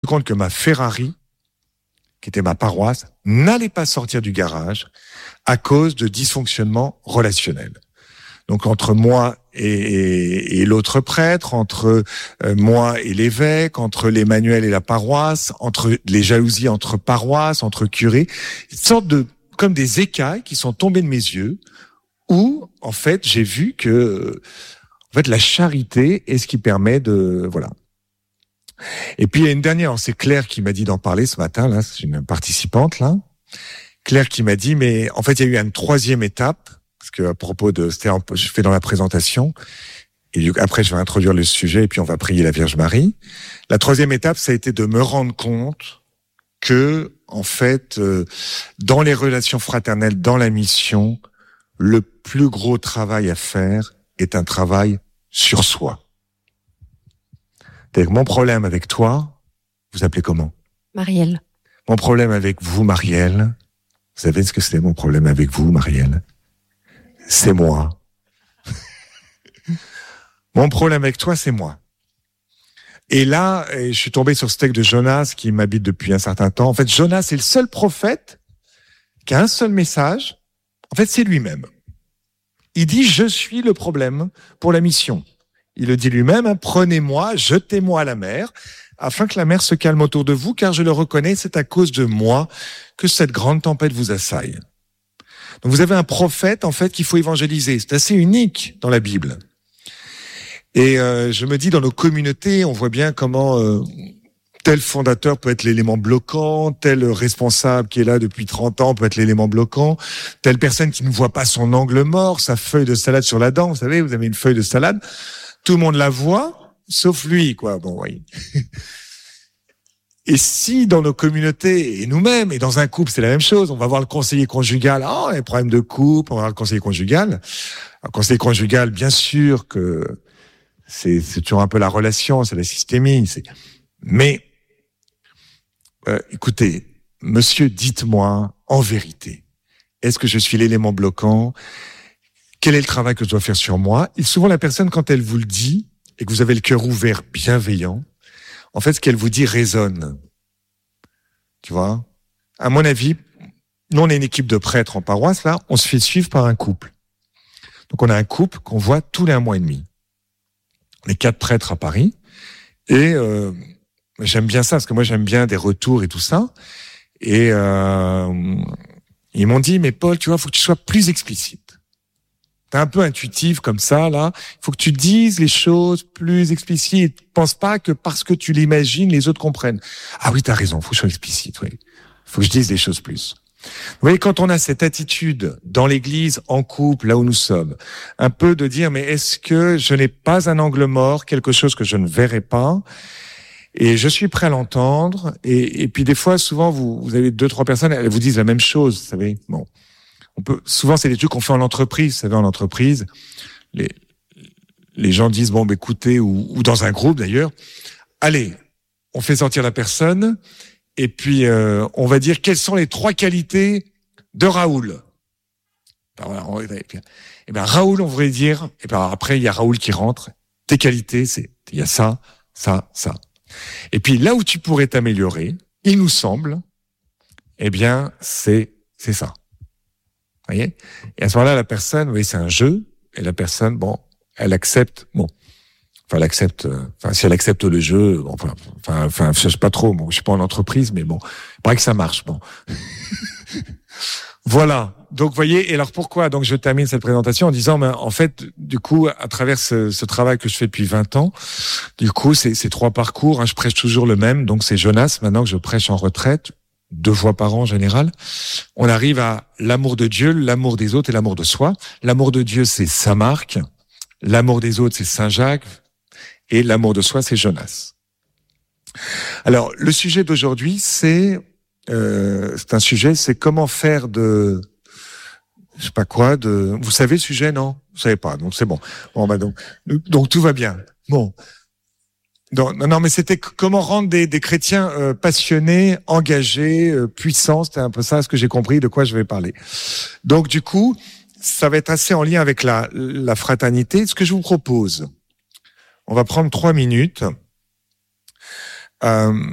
compte que ma Ferrari, qui était ma paroisse, n'allait pas sortir du garage à cause de dysfonctionnements relationnels. Donc entre moi et l'autre prêtre, entre moi et l'évêque, entre l'Emmanuel et la paroisse, entre les jalousies entre paroisses, entre curés, une sorte de comme des écailles qui sont tombées de mes yeux, où en fait j'ai vu que en fait la charité est ce qui permet de voilà. Et puis il y a une dernière, c'est Claire qui m'a dit d'en parler ce matin, là, c'est une participante là. Claire qui m'a dit, mais en fait il y a eu une troisième étape, parce que à propos de, je fais dans la présentation, et après je vais introduire le sujet et puis on va prier la Vierge Marie. La troisième étape, ça a été de me rendre compte que en fait dans les relations fraternelles, dans la mission, le plus gros travail à faire est un travail sur soi. C'est-à-dire que mon problème avec toi, vous appelez comment ? Marielle. Mon problème avec vous, Marielle, vous savez ce que c'est mon problème avec vous, Marielle ? C'est moi. Mon problème avec toi, c'est moi. Et là, je suis tombé sur ce texte de Jonas qui m'habite depuis un certain temps. En fait, Jonas est le seul prophète qui a un seul message. En fait, c'est lui-même. Il dit, je suis le problème pour la mission. Il le dit lui-même, hein, prenez-moi, jetez-moi à la mer, afin que la mer se calme autour de vous, car je le reconnais, c'est à cause de moi que cette grande tempête vous assaille. Donc vous avez un prophète, en fait, qu'il faut évangéliser. C'est assez unique dans la Bible. Et je me dis, dans nos communautés, on voit bien comment tel fondateur peut être l'élément bloquant, tel responsable qui est là depuis 30 ans peut être l'élément bloquant, telle personne qui ne voit pas son angle mort, sa feuille de salade sur la dent. Vous savez, vous avez une feuille de salade, tout le monde la voit, sauf lui, quoi. Bon, oui. Et si dans nos communautés, et nous-mêmes, et dans un couple, c'est la même chose, on va voir le conseiller conjugal, il y a des problèmes de couple, on va voir le conseiller conjugal. Un conseiller conjugal, bien sûr que c'est toujours un peu la relation, c'est la systémie, mais écoutez, monsieur, dites-moi en vérité, est-ce que je suis l'élément bloquant ? Quel est le travail que je dois faire sur moi ? Et souvent, la personne, quand elle vous le dit, et que vous avez le cœur ouvert, bienveillant, en fait, ce qu'elle vous dit résonne. Tu vois ? À mon avis, nous, on est une équipe de prêtres en paroisse, là, on se fait suivre par un couple. Donc, on a un couple qu'on voit tous les 1 mois et demi. On est 4 prêtres à Paris. Et j'aime bien ça, parce que moi, j'aime bien des retours et tout ça. Et ils m'ont dit, mais Paul, tu vois, il faut que tu sois plus explicite. T'es un peu intuitif comme ça, là. Il faut que tu dises les choses plus explicites. Pense pas que parce que tu l'imagines, les autres comprennent. Ah oui, t'as raison, faut que je sois explicite, oui. Faut que je dise les choses plus. Vous voyez, quand on a cette attitude dans l'église, en couple, là où nous sommes, un peu de dire, mais est-ce que je n'ai pas un angle mort, quelque chose que je ne verrai pas ? Et je suis prêt à l'entendre. Et puis des fois, souvent, vous avez 2-3 personnes, elles vous disent la même chose, vous savez. Bon. Souvent, c'est des trucs qu'on fait en entreprise. Vous savez, en entreprise, les gens disent, bon, écoutez, ou dans un groupe d'ailleurs, allez, on fait sortir la personne, et puis on va dire quelles sont les 3 qualités de Raoul. Et ben Raoul, on voudrait dire, et ben après il y a Raoul qui rentre. Tes qualités, il y a ça, ça, ça. Et puis là où tu pourrais t'améliorer, il nous semble, eh bien c'est ça. Voyez ? Et à ce moment-là, la personne, vous voyez, c'est un jeu, et la personne, bon, elle accepte, si elle accepte le jeu, je sais pas trop, je suis pas en entreprise, mais bon, il paraît que ça marche, bon. Voilà. Donc, vous voyez, et alors pourquoi? Donc, je termine cette présentation en disant, en fait, du coup, à travers ce travail que je fais depuis 20 ans, du coup, c'est 3 parcours, je prêche toujours le même, donc c'est Jonas, maintenant que je prêche en retraite, 2 fois par an en général, on arrive à l'amour de Dieu, l'amour des autres et l'amour de soi. L'amour de Dieu, c'est Saint Marc. L'amour des autres, c'est Saint Jacques. Et l'amour de soi, c'est Jonas. Alors, le sujet d'aujourd'hui, c'est comment faire vous savez le sujet, non? Vous savez pas, donc c'est bon. Bon, donc tout va bien. Bon. Non, mais c'était comment rendre des chrétiens passionnés, engagés, puissants. C'était un peu ça, ce que j'ai compris de quoi je vais parler. Donc du coup, ça va être assez en lien avec la fraternité. Ce que je vous propose, on va prendre 3 minutes.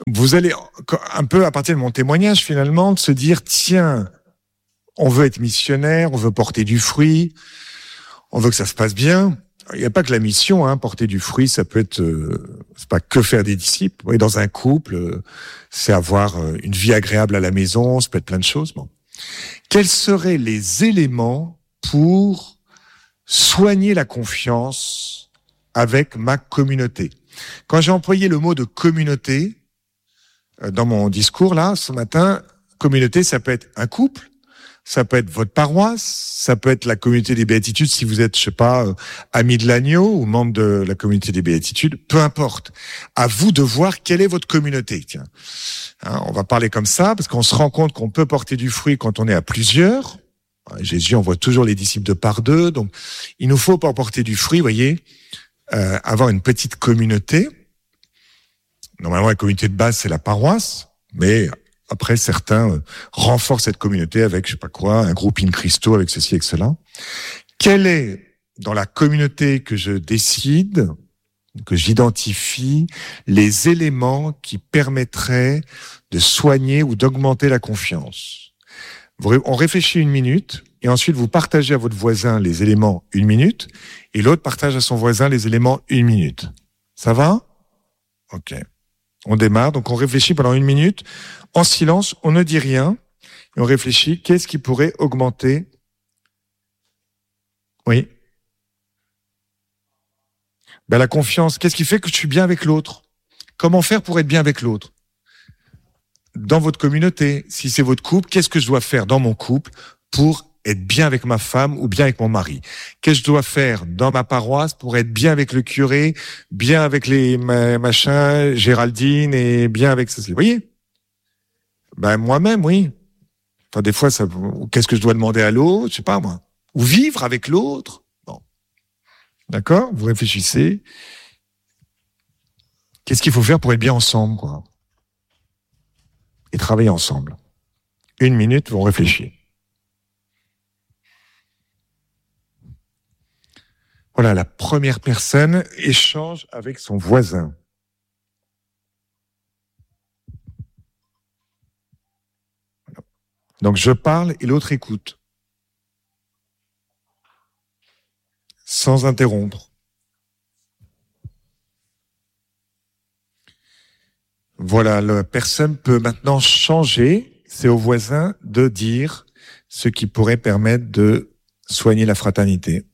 Vous allez un peu, à partir de mon témoignage finalement, de se dire, tiens, on veut être missionnaire, on veut porter du fruit, on veut que ça se passe bien. Il n'y a pas que la mission, hein, porter du fruit, ça peut être, c'est pas que faire des disciples. Vous voyez, dans un couple, c'est avoir une vie agréable à la maison, ça peut être plein de choses. Bon. Quels seraient les éléments pour soigner la confiance avec ma communauté? Quand j'ai employé le mot de communauté dans mon discours là ce matin, communauté, ça peut être un couple, ça peut être votre paroisse, ça peut être la communauté des béatitudes si vous êtes, je sais pas, ami de l'agneau ou membre de la communauté des béatitudes, peu importe. À vous de voir quelle est votre communauté. Tiens, hein, on va parler comme ça parce qu'on se rend compte qu'on peut porter du fruit quand on est à plusieurs. Jésus envoie toujours les disciples de par deux, donc il nous faut pour porter du fruit, voyez, avoir une petite communauté. Normalement, la communauté de base c'est la paroisse, mais après, certains renforcent cette communauté avec, je sais pas quoi, un groupe in Christo, avec ceci, avec cela. Quel est, dans la communauté que je décide, que j'identifie, les éléments qui permettraient de soigner ou d'augmenter la confiance? On réfléchit 1 minute, et ensuite vous partagez à votre voisin les éléments 1 minute, et l'autre partage à son voisin les éléments 1 minute. Ça va? Ok. On démarre, donc on réfléchit pendant 1 minute. En silence, on ne dit rien, et on réfléchit, qu'est-ce qui pourrait augmenter? Oui. Ben, la confiance, qu'est-ce qui fait que je suis bien avec l'autre? Comment faire pour être bien avec l'autre? Dans votre communauté, si c'est votre couple, qu'est-ce que je dois faire dans mon couple pour être bien avec ma femme ou bien avec mon mari? Qu'est-ce que je dois faire dans ma paroisse pour être bien avec le curé, bien avec les machins, Géraldine, et bien avec ceci? Vous voyez? Ben, moi-même, oui. Enfin, des fois, qu'est-ce que je dois demander à l'autre? Je sais pas, moi. Ou vivre avec l'autre. Bon. D'accord? Vous réfléchissez. Qu'est-ce qu'il faut faire pour être bien ensemble, quoi? Et travailler ensemble. 1 minute, on réfléchit. Voilà, la première personne échange avec son voisin. Donc je parle et l'autre écoute. Sans interrompre. Voilà, la personne peut maintenant changer. C'est au voisin de dire ce qui pourrait permettre de soigner la fraternité.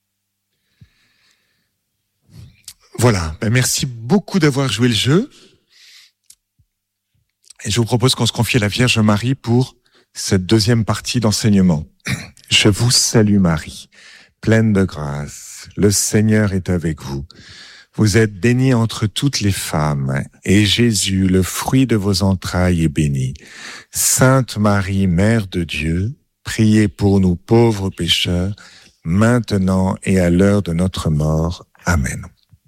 Voilà, ben merci beaucoup d'avoir joué le jeu. Et je vous propose qu'on se confie à la Vierge Marie pour cette deuxième partie d'enseignement. Je vous salue Marie, pleine de grâce. Le Seigneur est avec vous. Vous êtes bénie entre toutes les femmes, et Jésus, le fruit de vos entrailles, est béni. Sainte Marie, Mère de Dieu, priez pour nous pauvres pécheurs, maintenant et à l'heure de notre mort. Amen.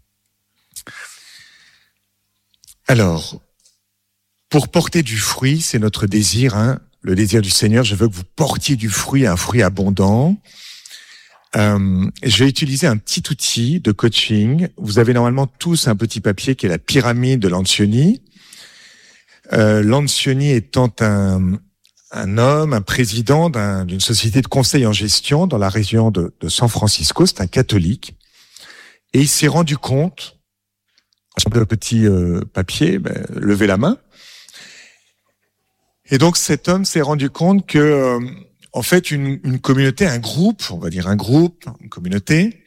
Alors, pour porter du fruit, c'est notre désir, hein, le désir du Seigneur. Je veux que vous portiez du fruit, un fruit abondant. Je vais utiliser un petit outil de coaching. Vous avez normalement tous un petit papier qui est la pyramide de Lancioni. Lancioni étant un homme, un président d'une société de conseil en gestion dans la région de San Francisco. C'est un catholique. Et il s'est rendu compte, sur le petit papier, levez la main. Et donc cet homme s'est rendu compte que, en fait, une communauté, un groupe, on va dire une communauté,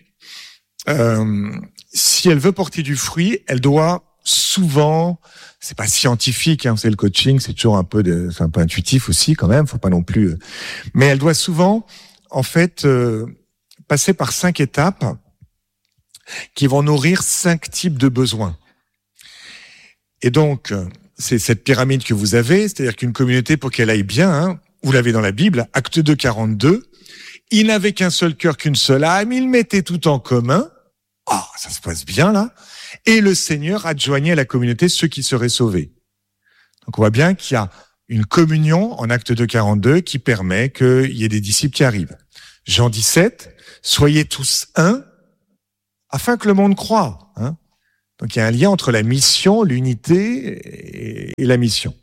si elle veut porter du fruit, elle doit souvent, c'est pas scientifique, hein, c'est le coaching, c'est toujours c'est un peu intuitif aussi quand même, faut pas non plus, mais elle doit souvent, en fait, passer par 5 étapes qui vont nourrir 5 types de besoins. Et donc, c'est cette pyramide que vous avez, c'est-à-dire qu'une communauté, pour qu'elle aille bien, hein, vous l'avez dans la Bible, Acte 2, 42, ils n'avaient qu'un seul cœur, qu'une seule âme, ils mettaient tout en commun. Ah, ça se passe bien là. Et le Seigneur adjoignait à la communauté ceux qui seraient sauvés. Donc on voit bien qu'il y a une communion en Acte 2, 42 qui permet qu'il y ait des disciples qui arrivent. Jean 17, soyez tous un, afin que le monde croie. Hein. Donc il y a un lien entre la mission, l'unité et la mission.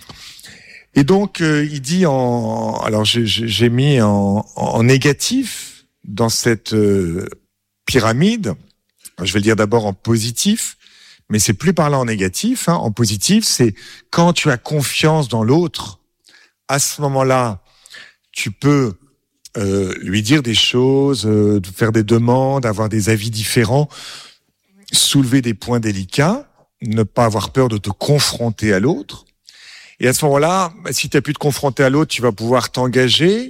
Et donc il dit alors j'ai mis en négatif dans cette pyramide. Je vais le dire d'abord en positif, mais c'est plus parlant en négatif. En positif, c'est quand tu as confiance dans l'autre, à ce moment-là, tu peux lui dire des choses, faire des demandes, avoir des avis différents, soulever des points délicats, ne pas avoir peur de te confronter à l'autre. Et à ce moment-là, si tu as pu te confronter à l'autre, tu vas pouvoir t'engager.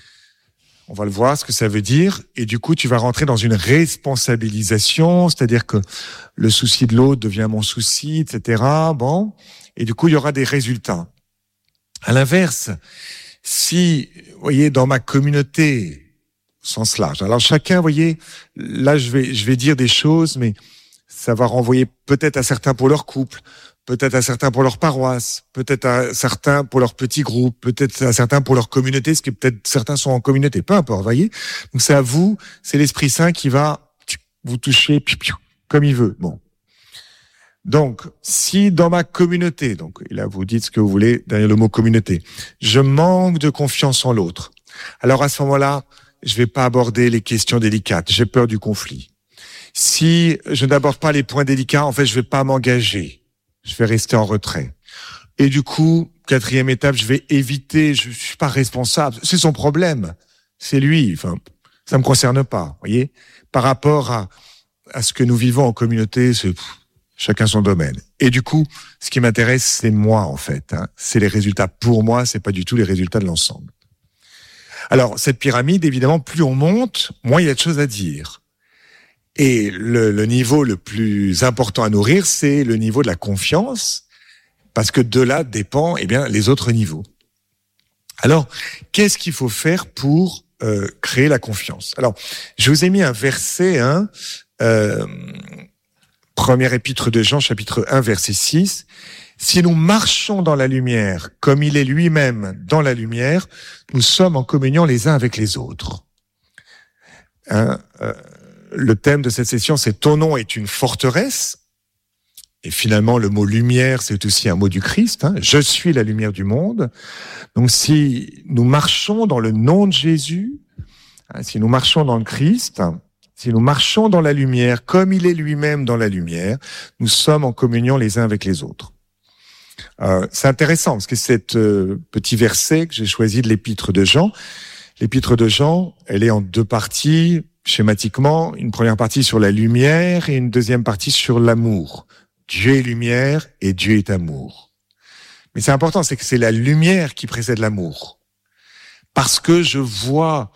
On va le voir, ce que ça veut dire. Et du coup, tu vas rentrer dans une responsabilisation, c'est-à-dire que le souci de l'autre devient mon souci, etc. Bon. Et du coup, il y aura des résultats. À l'inverse, si, vous voyez, dans ma communauté, au sens large, alors chacun, vous voyez, là, je vais dire des choses, mais ça va renvoyer peut-être à certains pour leur couple, peut-être à certains pour leur paroisse, peut-être à certains pour leur petit groupe, peut-être à certains pour leur communauté, ce qui peut-être certains sont en communauté, peu importe, voyez. Donc c'est à vous, c'est l'Esprit Saint qui va vous toucher comme il veut. Bon. Donc, si dans ma communauté, donc là vous dites ce que vous voulez derrière le mot communauté, je manque de confiance en l'autre, alors à ce moment-là, je vais pas aborder les questions délicates, j'ai peur du conflit. Si je n'aborde pas les points délicats, en fait, je vais pas m'engager. Je vais rester en retrait. Et du coup, 4e étape, je vais éviter, je suis pas responsable. C'est son problème. C'est lui. Enfin, ça me concerne pas, voyez. Par rapport à ce que nous vivons en communauté, c'est chacun son domaine. Et du coup, ce qui m'intéresse, c'est moi, en fait. C'est les résultats pour moi, c'est pas du tout les résultats de l'ensemble. Alors, cette pyramide, évidemment, plus on monte, moins il y a de choses à dire. Et le niveau le plus important à nourrir, c'est le niveau de la confiance, parce que de là dépend, les autres niveaux. Alors, qu'est-ce qu'il faut faire pour créer la confiance? Alors, je vous ai mis un verset, première épître de Jean, chapitre 1, verset 6. Si nous marchons dans la lumière, comme il est lui-même dans la lumière, nous sommes en communion les uns avec les autres. Le thème de cette session, c'est « Ton nom est une forteresse ». Et finalement, le mot « lumière », c'est aussi un mot du Christ. Je suis la lumière du monde. Donc, si nous marchons dans le nom de Jésus, si nous marchons dans le Christ, si nous marchons dans la lumière, comme il est lui-même dans la lumière, nous sommes en communion les uns avec les autres. C'est intéressant, parce que cet petit verset que j'ai choisi de l'épître de Jean, l'épître de Jean, elle est en 2 parties, schématiquement, une première partie sur la lumière et une deuxième partie sur l'amour. Dieu est lumière et Dieu est amour. Mais c'est important, c'est que c'est la lumière qui précède l'amour. Parce que je vois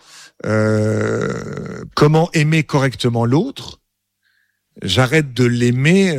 comment aimer correctement l'autre, j'arrête de l'aimer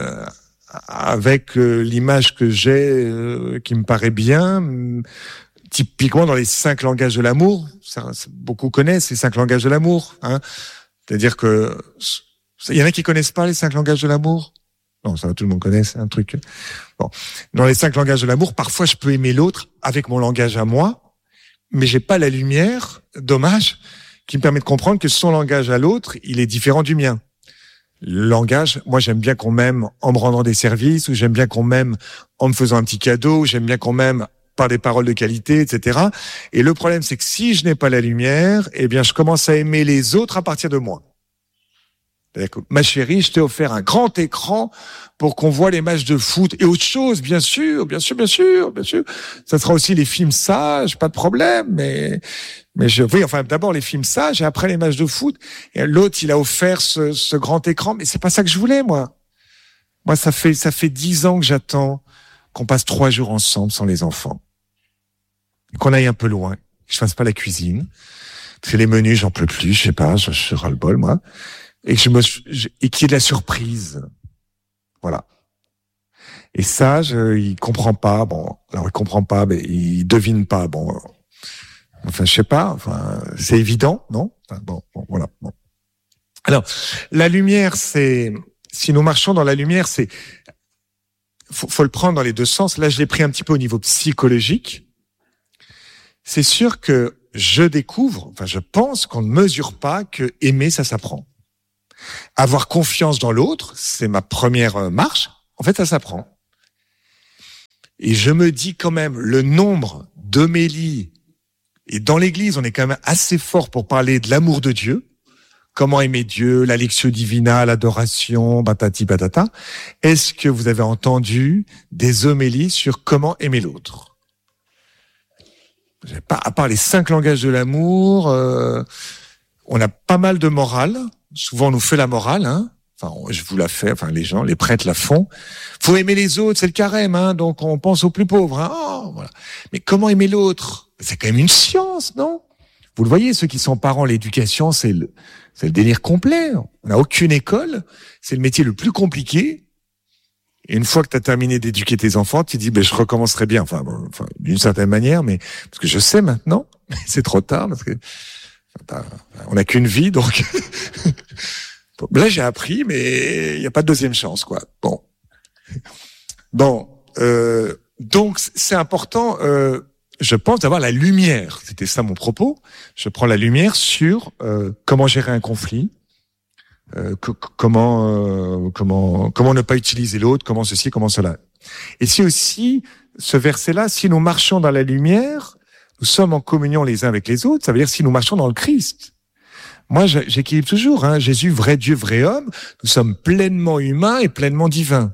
avec l'image que j'ai qui me paraît bien. Typiquement dans les 5 langages de l'amour, beaucoup connaissent les 5 langages de l'amour. C'est-à-dire que il y en a qui connaissent pas les 5 langages de l'amour. Non, ça va, tout le monde connaît, c'est un truc. Bon, dans les 5 langages de l'amour, parfois je peux aimer l'autre avec mon langage à moi, mais j'ai pas la lumière, dommage, qui me permet de comprendre que son langage à l'autre, il est différent du mien. Le langage, moi j'aime bien qu'on m'aime en me rendant des services, ou j'aime bien qu'on m'aime en me faisant un petit cadeau, ou j'aime bien qu'on m'aime par des paroles de qualité, etc. Et le problème, c'est que si je n'ai pas la lumière, je commence à aimer les autres à partir de moi. Ma chérie, je t'ai offert un grand écran pour qu'on voit les matchs de foot et autre chose, bien sûr. Ça sera aussi les films sages, pas de problème, mais d'abord les films sages et après les matchs de foot. Et l'autre, il a offert ce grand écran, mais c'est pas ça que je voulais, moi. Moi, ça fait 10 ans que j'attends qu'on passe 3 jours ensemble sans les enfants. Qu'on aille un peu loin, que je fasse pas la cuisine. Parce que les menus, j'en peux plus, je sais pas, je ras le bol, moi. Et qu'il y ait de la surprise. Voilà. Et ça, il comprend pas, alors il comprend pas, mais il devine pas, je sais pas, c'est évident, non? Voilà. Alors, la lumière, si nous marchons dans la lumière, faut le prendre dans les 2 sens. Là, je l'ai pris un petit peu au niveau psychologique. C'est sûr que je pense qu'on ne mesure pas que aimer, ça s'apprend. Avoir confiance dans l'autre, c'est ma première marche. En fait, ça s'apprend. Et je me dis quand même, le nombre d'homélies, et dans l'Église, on est quand même assez fort pour parler de l'amour de Dieu, comment aimer Dieu, la lectio divina, l'adoration, batati batata. Est-ce que vous avez entendu des homélies sur comment aimer l'autre? Pas, à part les 5 langages de l'amour, on a pas mal de morale. Souvent, on nous fait la morale, hein. Enfin, je vous la fais, enfin, les gens, les prêtres la font. Faut aimer les autres, c'est le carême, hein. Donc, on pense aux plus pauvres, hein. Oh, voilà. Mais comment aimer l'autre? C'est quand même une science, non? Vous le voyez, ceux qui sont parents, l'éducation, c'est le délire complet. On n'a aucune école. C'est le métier le plus compliqué. Et une fois que tu as terminé d'éduquer tes enfants, tu te dis, je recommencerai bien. Enfin, d'une certaine manière, mais, parce que je sais maintenant, c'est trop tard, parce que, on n'a qu'une vie, donc, là, j'ai appris, mais il n'y a pas de deuxième chance, quoi. Donc, c'est important, je pense, d'avoir la lumière. C'était ça mon propos. Je prends la lumière sur comment gérer un conflit, comment ne pas utiliser l'autre, comment ceci, comment cela. Et c'est aussi ce verset-là, si nous marchons dans la lumière, nous sommes en communion les uns avec les autres. Ça veut dire si nous marchons dans le Christ. Moi, j'équilibre toujours. Hein, Jésus, vrai Dieu, vrai homme. Nous sommes pleinement humains et pleinement divins.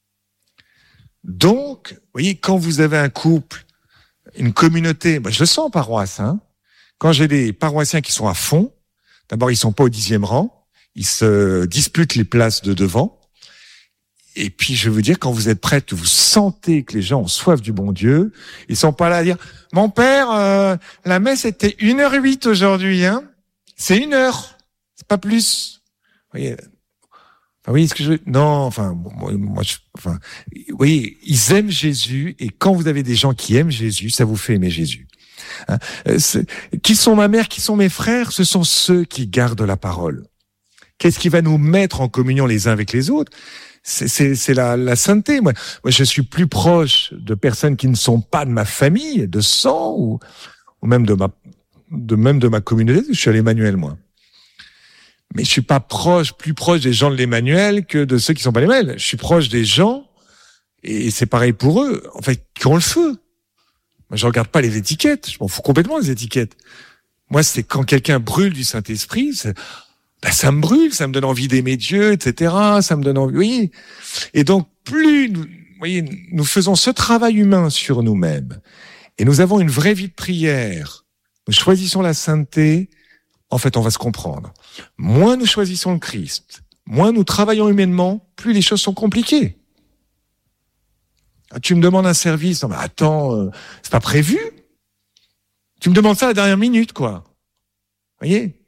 Donc, vous voyez, quand vous avez un couple, une communauté, je le sens en paroisse. Hein, quand j'ai des paroissiens qui sont à fond, d'abord, ils sont pas au 10e rang. Ils se disputent les places de devant. Et puis, je veux dire, quand vous êtes prêts, que vous sentez que les gens ont soif du bon Dieu, ils sont pas là à dire, mon père, la messe était 1h08 aujourd'hui, hein. C'est 1 heure. C'est pas plus. Vous voyez. Enfin, oui, ce que non, vous voyez, ils aiment Jésus, et quand vous avez des gens qui aiment Jésus, ça vous fait aimer Jésus. Hein, qui sont ma mère, qui sont mes frères? Ce sont ceux qui gardent la parole. Qu'est-ce qui va nous mettre en communion les uns avec les autres? C'est la sainteté. Moi, je suis plus proche de personnes qui ne sont pas de ma famille, de sang, ou même de ma communauté. Je suis à l'Emmanuel, moi. Mais je suis pas plus proche des gens de l'Emmanuel que de ceux qui sont pas l'Emmanuel. Je suis proche des gens, et c'est pareil pour eux, en fait, qui ont le feu. Moi, je regarde pas les étiquettes. Je m'en fous complètement des étiquettes. Moi, c'est quand quelqu'un brûle du Saint-Esprit, ça me brûle, ça me donne envie d'aimer Dieu, etc. Ça me donne envie, oui. Et donc, plus nous faisons ce travail humain sur nous-mêmes, et nous avons une vraie vie de prière, nous choisissons la sainteté, en fait, on va se comprendre. Moins nous choisissons le Christ, moins nous travaillons humainement, plus les choses sont compliquées. Tu me demandes un service, non mais attends, c'est pas prévu. Tu me demandes ça à la dernière minute, quoi. Vous voyez?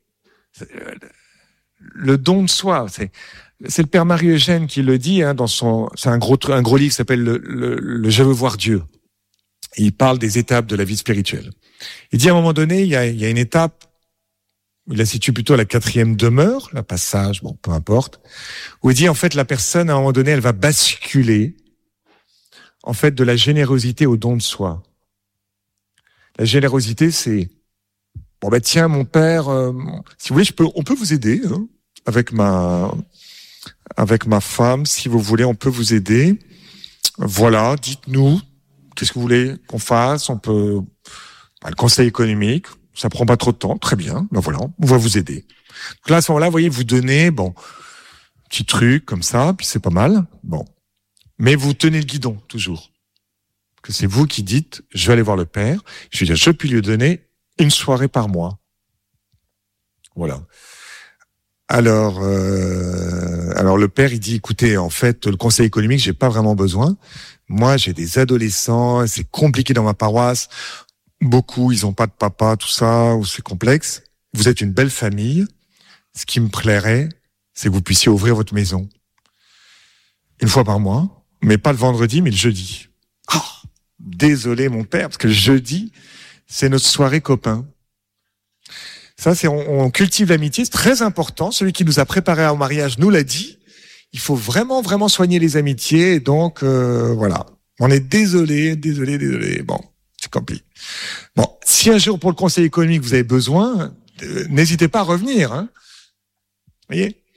Le don de soi, c'est le père Marie-Eugène qui le dit, hein, c'est un gros livre qui s'appelle le Je veux voir Dieu. Et il parle des étapes de la vie spirituelle. Il dit à un moment donné, il y a une étape, il la situe plutôt à la 4e demeure, la passage, peu importe, où il dit en fait la personne à un moment donné, elle va basculer en fait de la générosité au don de soi. La générosité, c'est tiens, mon père, si vous voulez, on peut vous aider, hein, avec ma femme, si vous voulez, on peut vous aider. Voilà, dites-nous, qu'est-ce que vous voulez qu'on fasse? On peut, le conseil économique, ça prend pas trop de temps, très bien. Voilà, on va vous aider. Donc là, à ce moment-là, vous voyez, vous donnez, petit truc comme ça, puis c'est pas mal. Mais vous tenez le guidon toujours. Que c'est vous qui dites, je vais aller voir le père. Je vais dire, je puis lui donner une soirée par mois. Voilà. Alors le père, il dit, écoutez, en fait, le conseil économique, j'ai pas vraiment besoin. Moi, j'ai des adolescents, c'est compliqué dans ma paroisse. Beaucoup, ils ont pas de papa, tout ça, ou c'est complexe. Vous êtes une belle famille. Ce qui me plairait, c'est que vous puissiez ouvrir votre maison. Une fois par mois, mais pas le vendredi, mais le jeudi. Oh, désolé, mon père, parce que le jeudi, c'est notre soirée copain. Ça, on cultive l'amitié, c'est très important. Celui qui nous a préparés au mariage nous l'a dit. Il faut vraiment, vraiment soigner les amitiés. Et donc, voilà. On est désolé. C'est compliqué. Si un jour pour le conseil économique vous avez besoin, n'hésitez pas à revenir. Hein. Vous voyez ?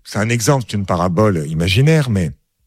c'est un exemple, c'est une parabole imaginaire, mais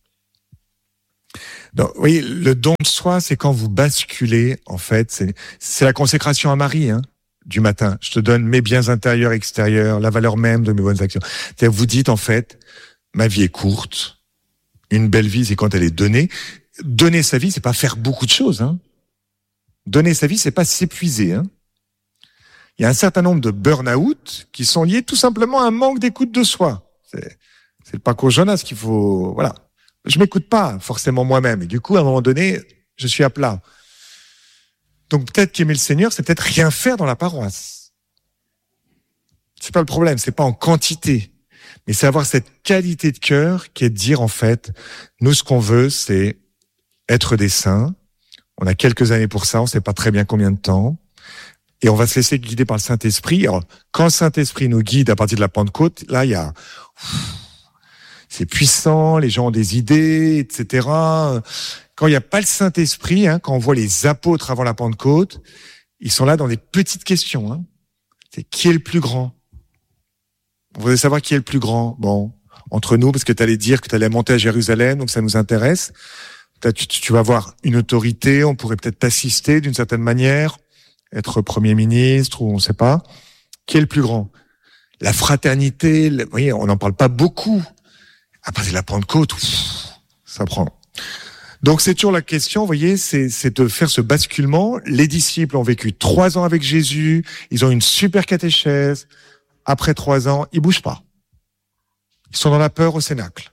donc, vous voyez, le don de soi, c'est quand vous basculez, en fait, c'est la consécration à Marie, hein, du matin. Je te donne mes biens intérieurs, extérieurs, la valeur même de mes bonnes actions. C'est-à-dire, vous dites, en fait, ma vie est courte. Une belle vie, c'est quand elle est donnée. Donner sa vie, c'est pas faire beaucoup de choses, hein. Donner sa vie, c'est pas s'épuiser, hein. Il y a un certain nombre de burn-out qui sont liés tout simplement à un manque d'écoute de soi. C'est le parcours Jonas qu'il faut, voilà. Je m'écoute pas forcément moi-même. Et du coup, à un moment donné, je suis à plat. Donc peut-être qu'aimer le Seigneur, c'est peut-être rien faire dans la paroisse. C'est pas le problème, c'est pas en quantité. Mais c'est avoir cette qualité de cœur qui est de dire, en fait, nous, ce qu'on veut, c'est être des saints. On a quelques années pour ça, on sait pas très bien combien de temps. Et on va se laisser guider par le Saint-Esprit. Alors, quand le Saint-Esprit nous guide à partir de la Pentecôte, là, il y a... C'est puissant, les gens ont des idées, etc. Quand il n'y a pas le Saint-Esprit, hein, quand on voit les apôtres avant la Pentecôte, ils sont là dans des petites questions. Hein. C'est qui est le plus grand? On voudrait savoir qui est le plus grand. Bon, entre nous, parce que tu allais dire que tu allais monter à Jérusalem, donc ça nous intéresse. Tu vas avoir une autorité, on pourrait peut-être t'assister d'une certaine manière, être Premier ministre ou on ne sait pas. Qui est le plus grand? La fraternité, vous voyez, on n'en parle pas beaucoup. Après la Pentecôte, ça prend. Donc c'est toujours la question, vous voyez, c'est de faire ce basculement. Les disciples ont vécu 3 ans avec Jésus, ils ont une super catéchèse. Après 3 ans, ils bougent pas. Ils sont dans la peur au Cénacle.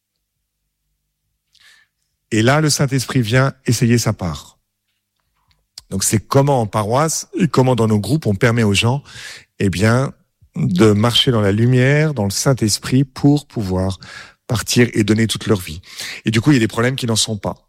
Et là, le Saint-Esprit vient essayer sa part. Donc c'est comment en paroisse et comment dans nos groupes on permet aux gens, eh bien, de marcher dans la lumière, dans le Saint-Esprit pour pouvoir partir et donner toute leur vie. Et du coup, il y a des problèmes qui n'en sont pas.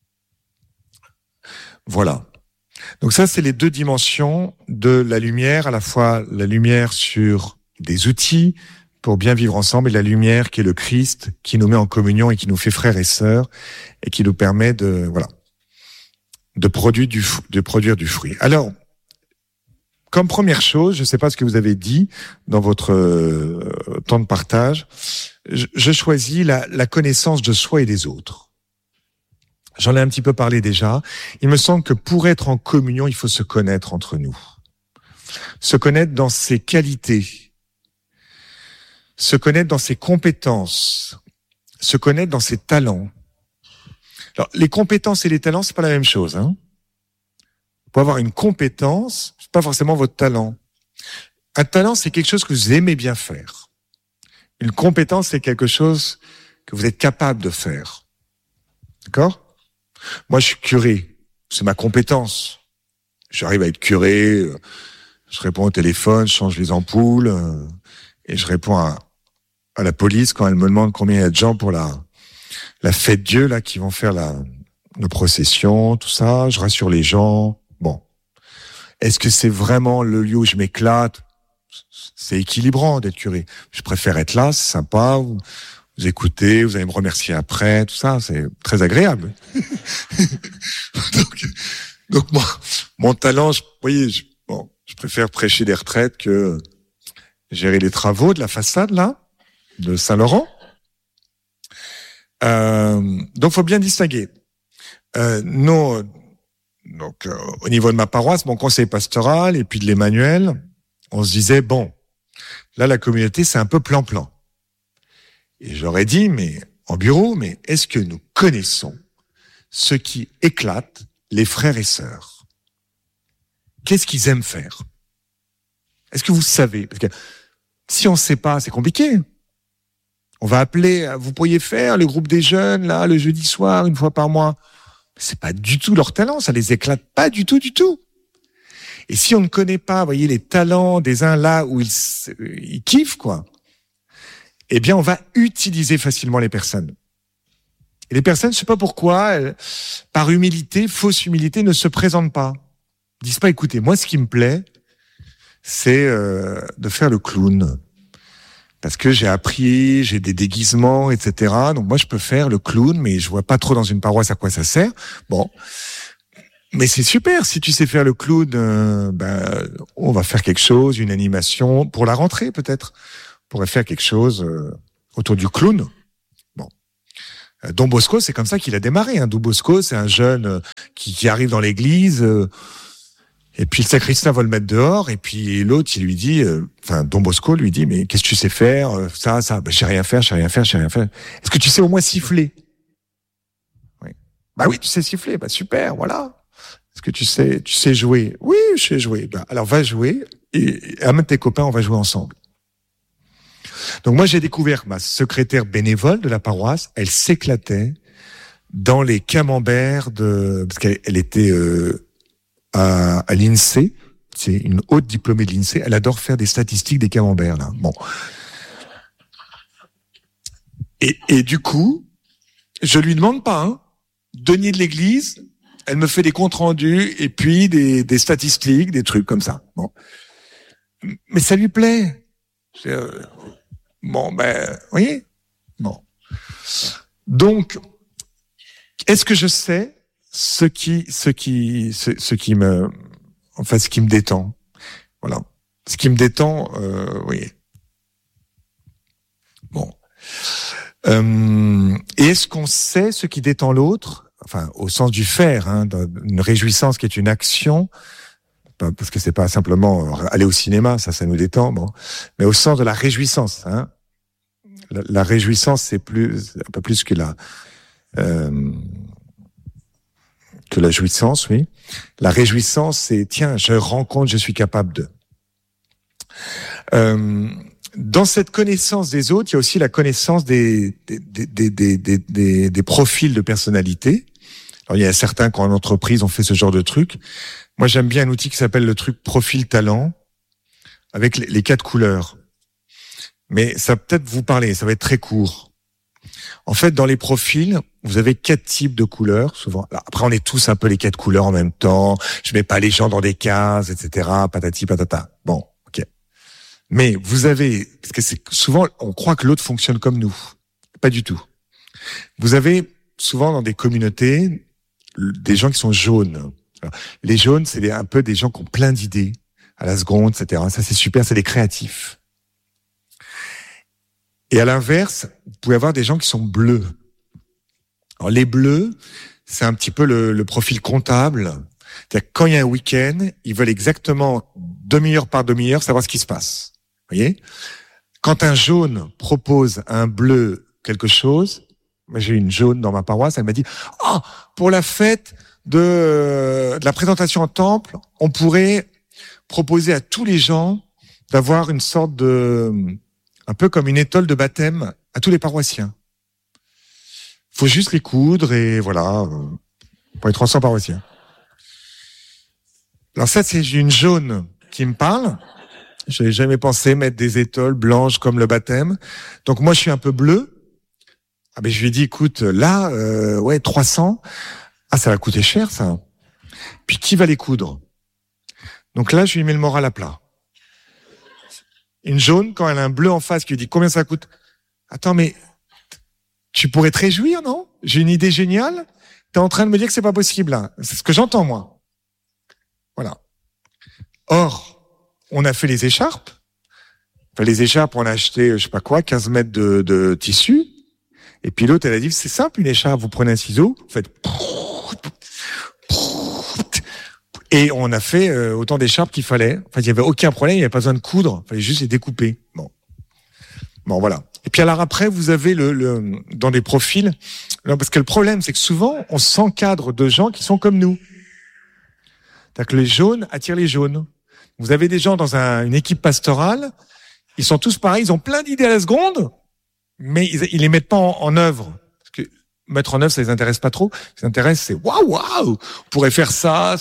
Voilà. Donc ça, c'est les 2 dimensions de la lumière, à la fois la lumière sur des outils pour bien vivre ensemble et la lumière qui est le Christ, qui nous met en communion et qui nous fait frères et sœurs et qui nous permet de, voilà, de produire du fruit. Alors, comme première chose, je ne sais pas ce que vous avez dit dans votre temps de partage, je choisis la connaissance de soi et des autres. J'en ai un petit peu parlé déjà. Il me semble que pour être en communion, il faut se connaître entre nous. Se connaître dans ses qualités, se connaître dans ses compétences, se connaître dans ses talents. Alors, les compétences et les talents, c'est pas la même chose, hein. Pour avoir une compétence, c'est pas forcément votre talent. Un talent, c'est quelque chose que vous aimez bien faire. Une compétence, c'est quelque chose que vous êtes capable de faire. D'accord? Moi, je suis curé. C'est ma compétence. J'arrive à être curé. Je réponds au téléphone, je change les ampoules, et je réponds à la police quand elle me demande combien il y a de gens pour la fête Dieu, là, qui vont faire la procession, tout ça. Je rassure les gens. Bon. Est-ce que c'est vraiment le lieu où je m'éclate? C'est équilibrant d'être curé. Je préfère être là, c'est sympa. Vous écoutez, vous allez me remercier après, tout ça, c'est très agréable. donc moi, mon talent, vous voyez, je préfère prêcher des retraites que gérer les travaux de la façade, là, de Saint-Laurent. Donc, faut bien distinguer. Au niveau de ma paroisse, mon conseil pastoral et puis de l'Emmanuel, on se disait, bon, là, la communauté, c'est un peu plan-plan. Et j'aurais dit, mais en bureau, mais est-ce que nous connaissons ce qui éclate les frères et sœurs? Qu'est-ce qu'ils aiment faire? Est-ce que vous savez? Parce que si on ne sait pas, c'est compliqué. On va appeler, vous pourriez faire le groupe des jeunes, là, le jeudi soir, 1 fois par mois. C'est pas du tout leur talent, ça les éclate pas du tout, du tout. Et si on ne connaît pas, vous voyez, les talents des uns là où ils kiffent, quoi, eh bien, on va utiliser facilement les personnes. Et les personnes, je sais pas pourquoi, par humilité, fausse humilité, ne se présentent pas. Ils disent pas, écoutez, moi, ce qui me plaît, c'est de faire le clown. Parce que j'ai appris, j'ai des déguisements, etc. Donc moi, je peux faire le clown, mais je vois pas trop dans une paroisse à quoi ça sert. Bon. Mais c'est super, si tu sais faire le clown, on va faire quelque chose, une animation, pour la rentrée peut-être. On pourrait faire quelque chose autour du clown. Bon. Don Bosco, c'est comme ça qu'il a démarré. Don Bosco, c'est un jeune qui arrive dans l'église, et puis le sacristain va le mettre dehors, et puis l'autre, il lui dit, Don Bosco lui dit, mais qu'est-ce que tu sais faire, ça, je sais rien faire. Est-ce que tu sais au moins siffler? Oui. Bah oui, tu sais siffler, bah super, voilà. Est-ce que tu sais jouer? Oui, je sais jouer. Bah, alors va jouer, et amène tes copains, on va jouer ensemble. Donc moi, j'ai découvert ma secrétaire bénévole de la paroisse, elle s'éclatait dans les camemberts parce qu'elle était à l'INSEE, c'est une haute diplômée de l'INSEE, elle adore faire des statistiques des camemberts, là. Bon. Et du coup, je lui demande pas, denier de l'église, elle me fait des comptes rendus et puis des statistiques, des trucs comme ça. Bon. Mais ça lui plaît. Bon, vous voyez? Bon. Donc, est-ce que je sais ce qui me détend? Voilà. Ce qui me détend, oui. Bon. Et est-ce qu'on sait ce qui détend l'autre? Enfin, au sens du faire, une réjouissance qui est une action, parce que c'est pas simplement aller au cinéma, ça nous détend, bon, mais au sens de la réjouissance. La réjouissance, c'est un peu plus que la jouissance, oui. La réjouissance, c'est tiens, je rends compte, je suis capable de. Dans cette connaissance des autres, il y a aussi la connaissance des profils de personnalité. Alors, il y a certains qui en entreprise ont fait ce genre de truc. Moi, j'aime bien un outil qui s'appelle le truc profil talent, avec les 4 couleurs. Mais ça va peut-être vous parler, ça va être très court. En fait, dans les profils, vous avez 4 types de couleurs, souvent. Alors, après, on est tous un peu les 4 couleurs en même temps. Je mets pas les gens dans des cases, etc. Patati patata. Bon, ok. Mais vous avez, parce que c'est souvent, on croit que l'autre fonctionne comme nous. Pas du tout. Vous avez souvent dans des communautés des gens qui sont jaunes. Alors, les jaunes, c'est un peu des gens qui ont plein d'idées à la seconde, etc. Ça, c'est super, c'est des créatifs. Et à l'inverse, vous pouvez avoir des gens qui sont bleus. Alors, les bleus, c'est un petit peu le profil comptable. C'est-à-dire, quand il y a un week-end, ils veulent exactement demi-heure par demi-heure savoir ce qui se passe. Vous voyez? Quand un jaune propose à un bleu quelque chose, moi j'ai une jaune dans ma paroisse, elle m'a dit pour la fête de la présentation en temple, on pourrait proposer à tous les gens d'avoir une sorte un peu comme une étole de baptême à tous les paroissiens. Faut juste les coudre et voilà, pour les 300 paroissiens. Alors ça, c'est une jaune qui me parle. Je n'avais jamais pensé mettre des étoiles blanches comme le baptême. Donc moi, je suis un peu bleu. Je lui ai dit, écoute, là, 300. Ça va coûter cher, ça. Puis qui va les coudre? Donc là, je lui mets le moral à plat. Une jaune, quand elle a un bleu en face qui lui dit combien ça coûte? Attends, mais tu pourrais te réjouir, non? J'ai une idée géniale. T'es en train de me dire que c'est pas possible, là. C'est ce que j'entends, moi. Voilà. Or, on a fait les écharpes. Enfin, les écharpes, on a acheté, 15 mètres de tissu. Et puis l'autre, elle a dit, c'est simple, une écharpe, vous prenez un ciseau, vous faites... Et on a fait autant d'écharpes qu'il fallait. Enfin, il n'y avait aucun problème, il n'y avait pas besoin de coudre. Il fallait juste les découper. Bon, voilà. Et puis alors après, vous avez dans des profils... Non, parce que le problème, c'est que souvent, on s'encadre de gens qui sont comme nous. C'est-à-dire que les jaunes attirent les jaunes. Vous avez des gens dans une équipe pastorale, ils sont tous pareils, ils ont plein d'idées à la seconde, mais ils les mettent pas en œuvre. Parce que mettre en œuvre, ça les intéresse pas trop. Ce qui les intéresse, c'est waouh, on pourrait faire ça.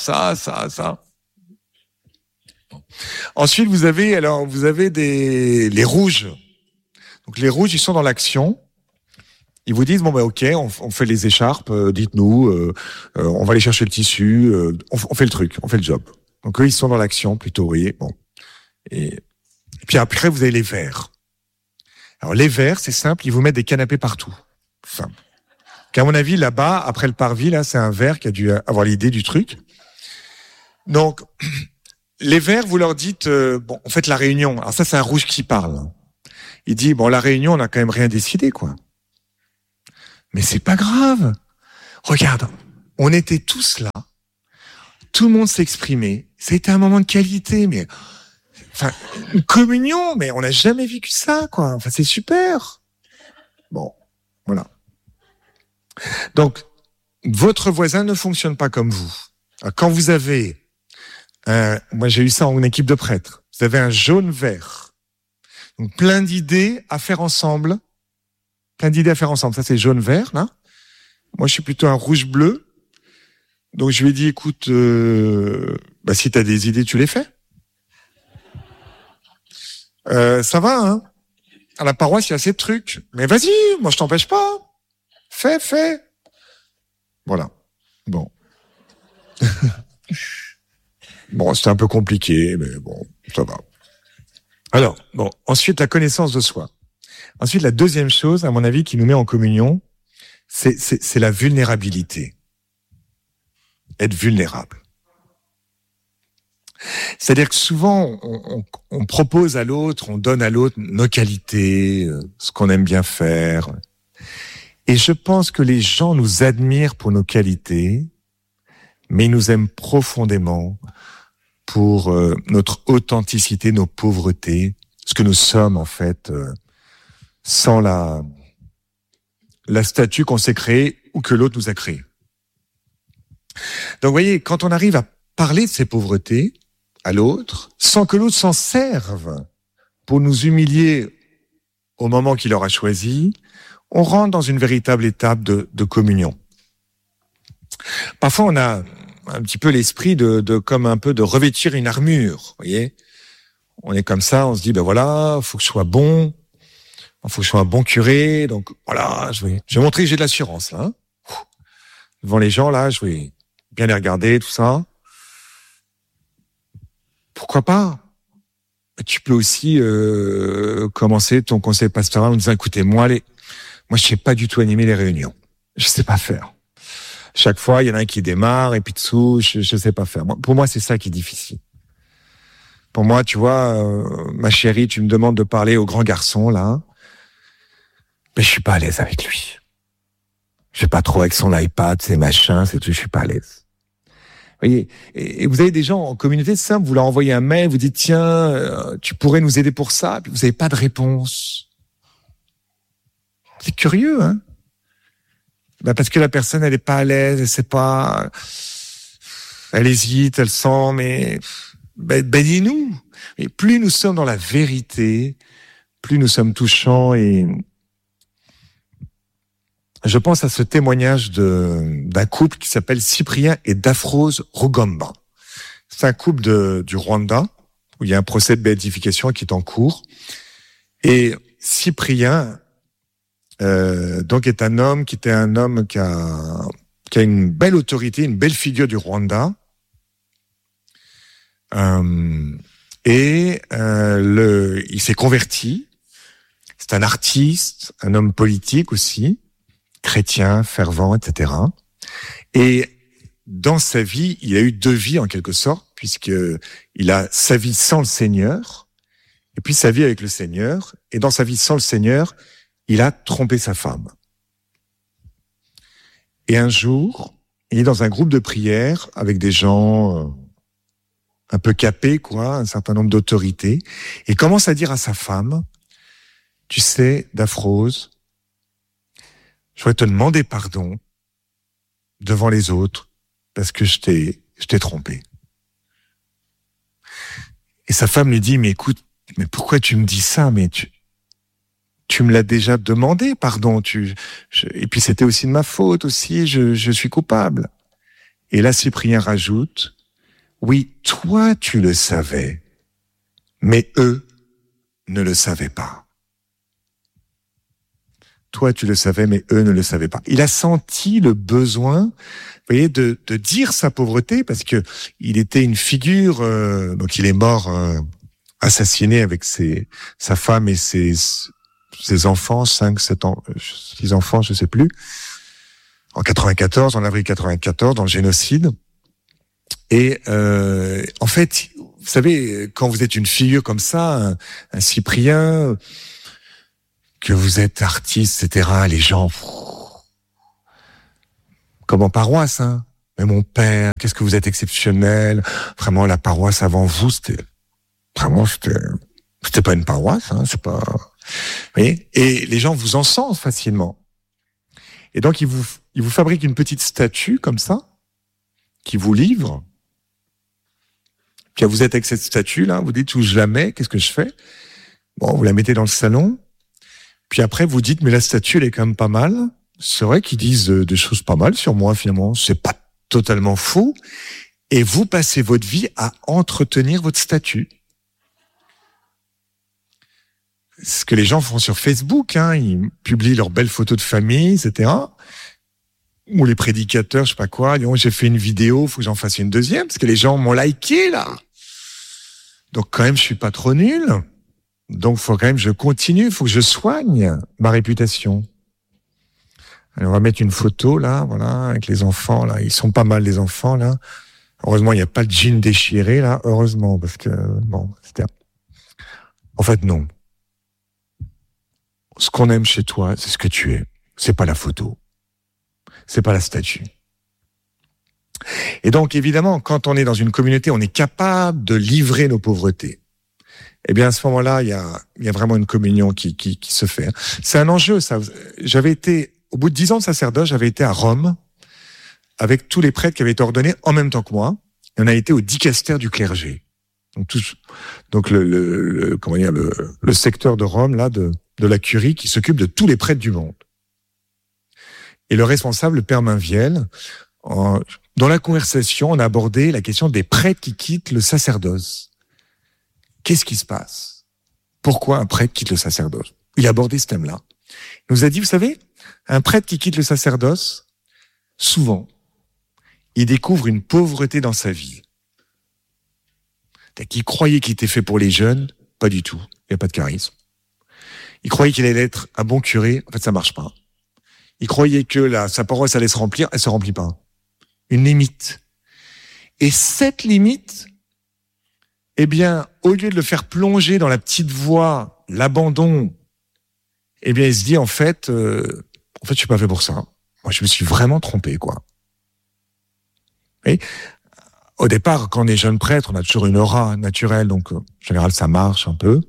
Ensuite, vous avez les rouges. Donc les rouges, ils sont dans l'action. Ils vous disent ok, on fait les écharpes, dites-nous, on va aller chercher le tissu, on fait le truc, on fait le job. Donc eux, ils sont dans l'action plutôt, vous voyez. Bon. Et puis après, vous avez les verts. Alors les verts, c'est simple, ils vous mettent des canapés partout. Simple. Qu'à mon avis, là-bas, après le parvis, là, c'est un vert qui a dû avoir l'idée du truc. Donc, les verts, vous leur dites, on fait la réunion. Alors ça, c'est un rouge qui parle. Il dit, bon, la réunion, on n'a quand même rien décidé, quoi. Mais c'est pas grave. Regarde, on était tous là. Tout le monde s'exprimait. C'était un moment de qualité, mais, enfin, une communion, mais on n'a jamais vécu ça, quoi. Enfin, c'est super. Bon, voilà. Donc, votre voisin ne fonctionne pas comme vous. Quand vous avez, moi j'ai eu ça en équipe de prêtres, vous avez un jaune-vert. Donc plein d'idées à faire ensemble. Ça c'est jaune-vert, là. Moi je suis plutôt un rouge-bleu. Donc je lui ai dit, écoute, si t'as des idées, tu les fais. Ça va, hein. À la paroisse, il y a assez de trucs. Mais vas-y, moi je t'empêche pas. Fais. Voilà. Bon. Bon, c'était un peu compliqué, mais bon, ça va. Alors, bon, ensuite, la connaissance de soi. Ensuite, la deuxième chose, à mon avis, qui nous met en communion, c'est la vulnérabilité. Être vulnérable. C'est-à-dire que souvent, on propose à l'autre, on donne à l'autre nos qualités, ce qu'on aime bien faire. Et je pense que les gens nous admirent pour nos qualités, mais ils nous aiment profondément pour notre authenticité, nos pauvretés, ce que nous sommes en fait, sans la statue qu'on s'est créée ou que l'autre nous a créée. Donc vous voyez, quand on arrive à parler de ces pauvretés à l'autre, sans que l'autre s'en serve pour nous humilier au moment qu'il aura choisi, on rentre dans une véritable étape de communion. Parfois, on a un petit peu l'esprit comme un peu de revêtir une armure, vous voyez. On est comme ça, on se dit, ben voilà, faut que je sois bon, faut que je sois un bon curé, donc voilà, je vais montrer que j'ai de l'assurance, là. Hein. Devant les gens, là, je vais bien les regarder, tout ça. Pourquoi pas? Tu peux aussi commencer ton conseil pastoral en disant, écoutez, moi, je sais pas du tout animer les réunions. Je sais pas faire. Chaque fois, il y en a un qui démarre, et puis dessous, je sais pas faire. Pour moi, c'est ça qui est difficile. Pour moi, tu vois, ma chérie, tu me demandes de parler au grand garçon, là. Mais je suis pas à l'aise avec lui. Je sais pas trop avec son iPad, ses machins, c'est tout, je suis pas à l'aise. Vous voyez, et vous avez des gens en communauté simple, vous leur envoyez un mail, vous dites, tiens, tu pourrais nous aider pour ça, puis vous n'avez pas de réponse. C'est curieux, hein? Parce que la personne, elle est pas à l'aise, elle sait pas, elle hésite, elle sent, mais dis-nous. Et plus nous sommes dans la vérité, plus nous sommes touchants. Et je pense à ce témoignage d'un couple qui s'appelle Cyprien et Daphrose Rugamba. C'est un couple du Rwanda où il y a un procès de béatification qui est en cours. Et Cyprien donc est un homme qui a une belle autorité, une belle figure du Rwanda. Il s'est converti. C'est un artiste, un homme politique aussi, chrétien, fervent, etc. Et dans sa vie, il a eu deux vies en quelque sorte, puisque il a sa vie sans le Seigneur, et puis sa vie avec le Seigneur. Et dans sa vie sans le Seigneur, il a trompé sa femme. Et un jour, il est dans un groupe de prière avec des gens un peu capés, quoi, un certain nombre d'autorités, et commence à dire à sa femme, tu sais, Daphrose, je voudrais te demander pardon devant les autres parce que je t'ai trompé. Et sa femme lui dit, mais écoute, mais pourquoi tu me dis ça? Mais tu me l'as déjà demandé, pardon. Et puis c'était aussi de ma faute aussi, je suis coupable. Et là, Cyprien rajoute, oui, toi tu le savais, mais eux ne le savaient pas. Toi tu le savais, mais eux ne le savaient pas. Il a senti le besoin, vous voyez, de dire sa pauvreté, parce que il était une figure, donc il est mort assassiné avec sa femme et ses enfants, 5, 7 ans, 6 enfants, je sais plus, en avril 94, dans le génocide. Et en fait, vous savez, quand vous êtes une figure comme ça, un Cyprien, que vous êtes artiste, etc., les gens, comme en paroisse, hein. Mais mon père, qu'est-ce que vous êtes exceptionnel. Vraiment, la paroisse avant vous, c'était pas une paroisse, hein, c'est pas, vous voyez. Et les gens vous encensent facilement. Et donc, ils vous fabriquent une petite statue, comme ça, qui vous livre. Puis vous êtes avec cette statue, là, vous dites où je la mets, qu'est-ce que je fais? Bon, vous la mettez dans le salon. Puis après, vous dites, mais la statue, elle est quand même pas mal. C'est vrai qu'ils disent des choses pas mal sur moi, finalement. C'est pas totalement faux. Et vous passez votre vie à entretenir votre statut. Ce que les gens font sur Facebook, hein, ils publient leurs belles photos de famille, etc. Ou les prédicateurs, je sais pas quoi, disent, j'ai fait une vidéo, faut que j'en fasse une deuxième, parce que les gens m'ont liké, là. Donc quand même, je suis pas trop nul. Donc faut quand même que je continue, faut que je soigne ma réputation. Alors, on va mettre une photo, là, voilà, avec les enfants, là. Ils sont pas mal, les enfants, là. Heureusement, il n'y a pas de jean déchiré, là. Heureusement, parce que, bon, c'était... En fait, non. Ce qu'on aime chez toi, c'est ce que tu es. C'est pas la photo. C'est pas la statue. Et donc, évidemment, quand on est dans une communauté, on est capable de livrer nos pauvretés. Eh bien, à ce moment-là, il y a vraiment une communion qui se fait. C'est un enjeu, ça. Au bout de 10 ans de sacerdoce, j'avais été à Rome avec tous les prêtres qui avaient été ordonnés en même temps que moi. Et on a été au dicaster du clergé. Donc le secteur de Rome, là, de la curie, qui s'occupe de tous les prêtres du monde. Et le responsable, le père Mainviel, dans la conversation, on a abordé la question des prêtres qui quittent le sacerdoce. Qu'est-ce qui se passe? Pourquoi un prêtre quitte le sacerdoce? Il a abordé ce thème-là. Il nous a dit, vous savez, un prêtre qui quitte le sacerdoce, souvent, il découvre une pauvreté dans sa vie. Qui croyait qu'il était fait pour les jeunes, pas du tout. Il n'y a pas de charisme. Il croyait qu'il allait être un bon curé, en fait, ça marche pas. Il croyait que sa paroisse allait se remplir, elle se remplit pas. Une limite. Et cette limite, eh bien, au lieu de le faire plonger dans la petite voie, l'abandon, eh bien, il se dit, en fait, je suis pas fait pour ça. Moi, je me suis vraiment trompé, quoi. Et au départ, quand on est jeune prêtre, on a toujours une aura naturelle, donc en général, ça marche un peu.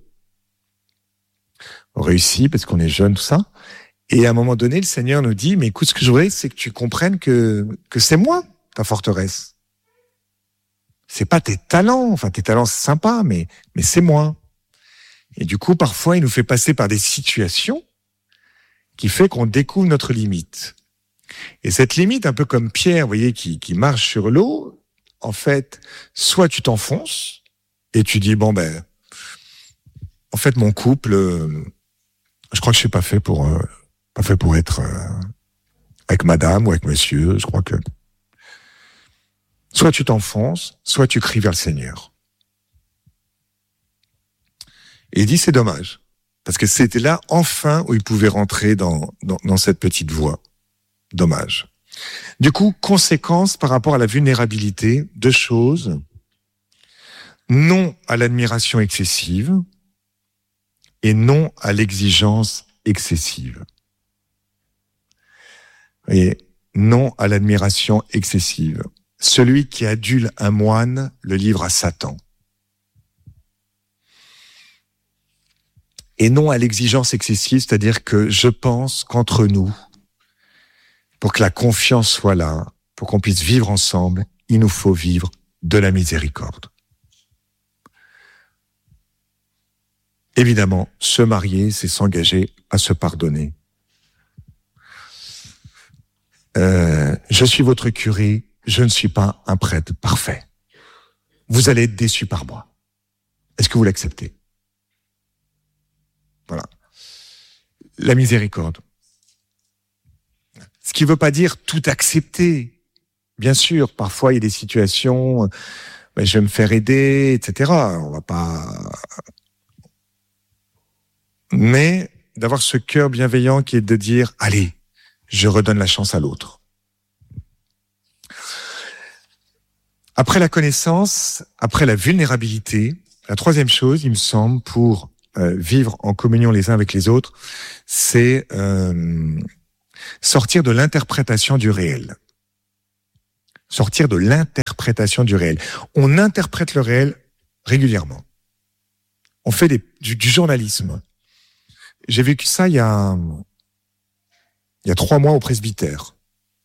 On réussit parce qu'on est jeune, tout ça. Et à un moment donné, le Seigneur nous dit, mais écoute, ce que je voudrais, c'est que tu comprennes que c'est moi, ta forteresse. C'est pas tes talents, enfin tes talents c'est sympa, mais c'est moi. Et du coup, parfois, il nous fait passer par des situations qui fait qu'on découvre notre limite. Et cette limite, un peu comme Pierre, vous voyez, qui marche sur l'eau, en fait, soit tu t'enfonces et tu dis, en fait, mon couple, je crois que je suis pas fait pour être avec madame ou avec monsieur, je crois que soit tu t'enfonces, soit tu cries vers le Seigneur. Et il dit, c'est dommage. Parce que c'était là, enfin, où il pouvait rentrer dans cette petite voie. Dommage. Du coup, conséquence par rapport à la vulnérabilité, 2 choses. Non à l'admiration excessive et non à l'exigence excessive. Vous voyez, non à l'admiration excessive. Celui qui adule un moine le livre à Satan. Et non à l'exigence excessive, c'est-à-dire que je pense qu'entre nous, pour que la confiance soit là, pour qu'on puisse vivre ensemble, il nous faut vivre de la miséricorde. Évidemment, se marier, c'est s'engager à se pardonner. Je suis votre curé, je ne suis pas un prêtre parfait. Vous allez être déçus par moi. Est-ce que vous l'acceptez? Voilà. La miséricorde. Ce qui ne veut pas dire tout accepter. Bien sûr, parfois il y a des situations, je vais me faire aider, etc. On va pas. Mais d'avoir ce cœur bienveillant qui est de dire, allez, je redonne la chance à l'autre. Après la connaissance, après la vulnérabilité, la 3e chose, il me semble, pour vivre en communion les uns avec les autres, c'est sortir de l'interprétation du réel. Sortir de l'interprétation du réel. On interprète le réel régulièrement. On fait du journalisme. J'ai vécu ça il y a 3 mois au presbytère.